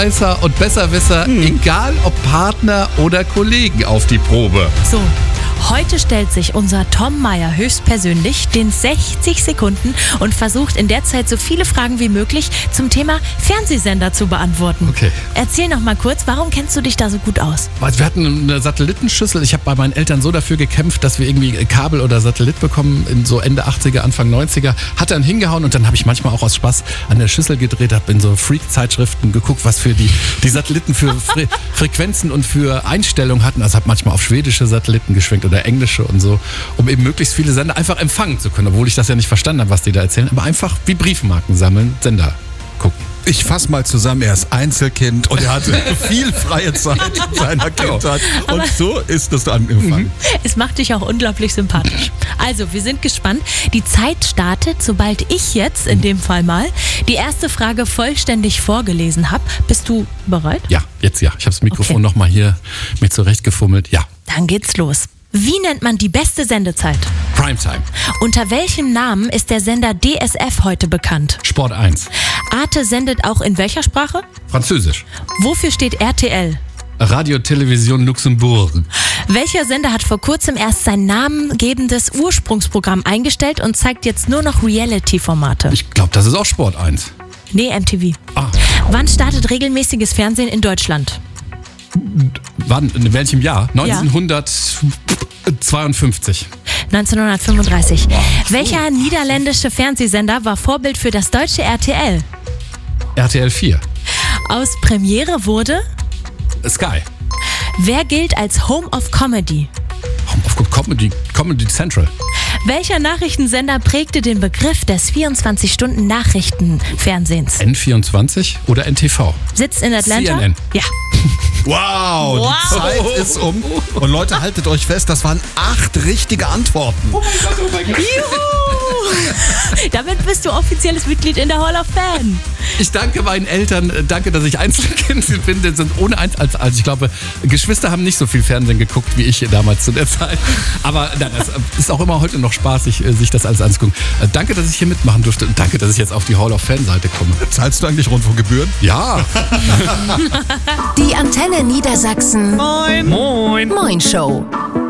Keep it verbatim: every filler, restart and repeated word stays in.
Klugscheißer und Besserwisser, hm. egal ob Partner oder Kollegen, auf die Probe. So. Heute stellt sich unser Tom Meyer höchstpersönlich den sechzig Sekunden und versucht in der Zeit so viele Fragen wie möglich zum Thema Fernsehsender zu beantworten. Okay. Erzähl noch mal kurz, warum kennst du dich da so gut aus? Wir hatten eine Satellitenschüssel. Ich habe bei meinen Eltern so dafür gekämpft, dass wir irgendwie Kabel oder Satellit bekommen in so Ende achtziger, Anfang neunziger. Hat dann hingehauen und dann habe ich manchmal auch aus Spaß an der Schüssel gedreht, habe in so Freak-Zeitschriften geguckt, was für die, die Satelliten für Fre- Frequenzen und für Einstellungen hatten. Also habe manchmal auf schwedische Satelliten geschwenkt oder englische und so, um eben möglichst viele Sender einfach empfangen zu können, obwohl ich das ja nicht verstanden habe, was die da erzählen, aber einfach wie Briefmarken sammeln, Sender gucken. Ich fasse mal zusammen, er ist Einzelkind und er hatte viel freie Zeit in seiner Kindheit und so ist das angefangen. Es macht dich auch unglaublich sympathisch. Also, wir sind gespannt. Die Zeit startet, sobald ich jetzt, in dem Fall mal, die erste Frage vollständig vorgelesen habe. Bist du bereit? Ja, jetzt ja. Ich habe das Mikrofon Okay. nochmal hier mit zurechtgefummelt. Ja. Dann geht's los. Wie nennt man die beste Sendezeit? Primetime. Unter welchem Namen ist der Sender D S F heute bekannt? Sport eins. Arte sendet auch in welcher Sprache? Französisch. Wofür steht R T L? Radio Television Luxemburg. Welcher Sender hat vor kurzem erst sein namengebendes Ursprungsprogramm eingestellt und zeigt jetzt nur noch Reality-Formate? Ich glaube, das ist auch Sport eins. Nee, M T V. Ah. Wann startet regelmäßiges Fernsehen in Deutschland? Wann? In welchem Jahr? neunzehnhundertzweiundfünfzig. neunzehnhundertfünfunddreißig. Welcher niederländische Fernsehsender war Vorbild für das deutsche R T L? R T L vier. Aus Premiere wurde? Sky. Wer gilt als Home of Comedy? Home of Comedy, Comedy Central. Welcher Nachrichtensender prägte den Begriff des vierundzwanzig-Stunden-Nachrichtenfernsehens? N vierundzwanzig oder N T V? Sitzt in Atlanta? C N N. Ja. Wow, Wow. die Zeit ist um. Und Leute, haltet euch fest, das waren acht richtige Antworten. Oh mein Gott, oh mein Gott. Juhu! Damit bist du offizielles Mitglied in der Hall of Fame. Ich danke meinen Eltern, danke, dass ich Einzelkind bin. Die sind ohne eins, also ich glaube, Geschwister haben nicht so viel Fernsehen geguckt wie ich damals zu der Zeit. Aber nein, es ist auch immer heute noch spaßig, sich das alles anzugucken. Danke, dass ich hier mitmachen durfte und danke, dass ich jetzt auf die Hall of Fame-Seite komme. Zahlst du eigentlich Rundfunkgebühren? Ja. Die Antenne Niedersachsen. Moin. Moin Show.